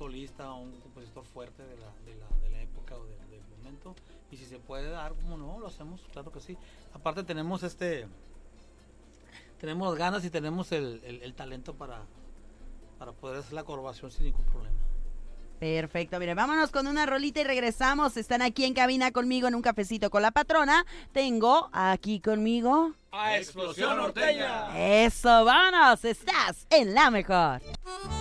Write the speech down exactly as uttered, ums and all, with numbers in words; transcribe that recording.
solista o un compositor fuerte de la, de la, de la época o de, del momento. Y si se puede dar, como no, lo hacemos, claro que sí. Aparte tenemos este, tenemos ganas y tenemos el, el, el talento para, para poder hacer la colaboración sin ningún problema. Perfecto, mire, vámonos con una rolita y regresamos. Están aquí en cabina conmigo en un cafecito con la patrona. Tengo aquí conmigo a Explosión Norteña. Eso, vámonos, estás en la mejor.